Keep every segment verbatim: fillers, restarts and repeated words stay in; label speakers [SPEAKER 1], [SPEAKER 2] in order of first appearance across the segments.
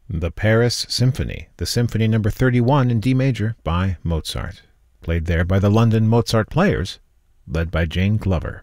[SPEAKER 1] The Paris Symphony, the Symphony number thirty-one in D major by Mozart, played there by the London Mozart Players, led by Jane Glover.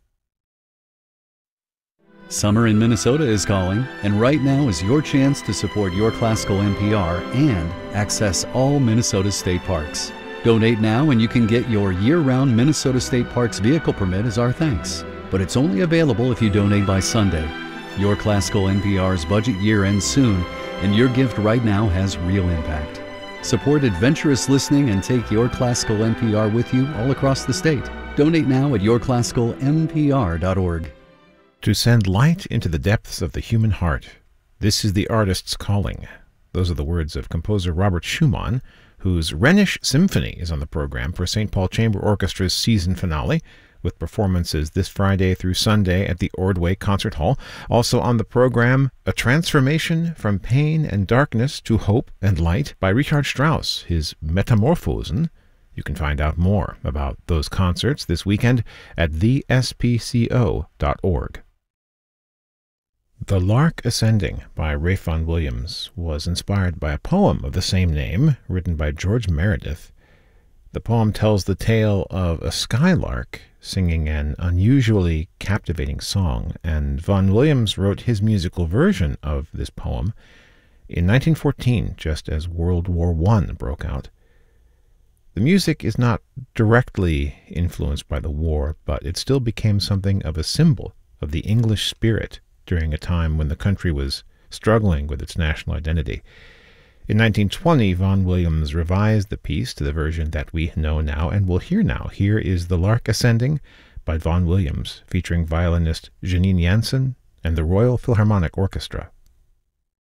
[SPEAKER 2] Summer in Minnesota is calling, and right now is your chance to support Your Classical N P R and access all Minnesota state parks. Donate now and you can get your year-round Minnesota State Parks vehicle permit as our thanks. But it's only available if you donate by Sunday. Your Classical N P R's budget year ends soon, and your gift right now has real impact. Support adventurous listening and take Your Classical N P R with you all across the state. Donate now at your classical n p r dot org.
[SPEAKER 1] To send light into the depths of the human heart, this is the artist's calling. Those are the words of composer Robert Schumann, whose Rhenish Symphony is on the program for Saint Paul Chamber Orchestra's season finale, with performances this Friday through Sunday at the Ordway Concert Hall. Also on the program, A Transformation from Pain and Darkness to Hope and Light by Richard Strauss, his Metamorphosen. You can find out more about those concerts this weekend at the s p c o dot org. The Lark Ascending by Ralph Vaughan Williams was inspired by a poem of the same name written by George Meredith. The poem tells the tale of a skylark singing an unusually captivating song, and Vaughan Williams wrote his musical version of this poem in nineteen fourteen, just as World War One broke out. The music is not directly influenced by the war, but it still became something of a symbol of the English spirit during a time when the country was struggling with its national identity. In nineteen twenty, Vaughan Williams revised the piece to the version that we know now and will hear now. Here is The Lark Ascending by Vaughan Williams, featuring violinist Janine Jansen and the Royal Philharmonic Orchestra.